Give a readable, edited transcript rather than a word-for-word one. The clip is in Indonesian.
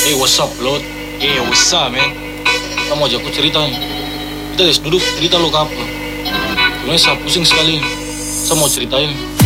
Hey, what's up, Lord? Hey, what's up, man? Kamu ajak aku cerita nih. Kita duduk cerita lo ke apa? Sebenarnya saya pusing sekali. Saya mau ceritain.